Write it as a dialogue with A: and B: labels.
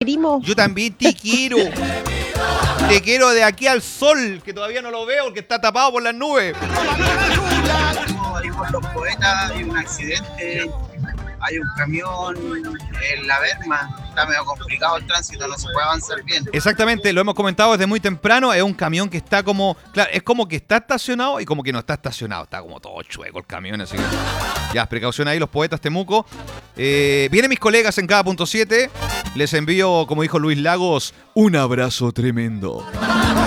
A: primo.
B: Yo también te quiero. Te quiero de aquí al sol, que todavía no lo veo porque está tapado por las nubes.
C: Ahí con los poetas hay un accidente, hay un camión en la Berma, está medio complicado el tránsito, no se puede avanzar bien.
B: Exactamente, lo hemos comentado desde muy temprano. Es un camión que está como... Claro, es como que está estacionado y como que no está estacionado. Está como todo chueco el camión, así que... Ya, precaución ahí, los poetas Temuco. Vienen mis colegas en cada punto 7. Les envío, como dijo Luis Lagos, un abrazo tremendo.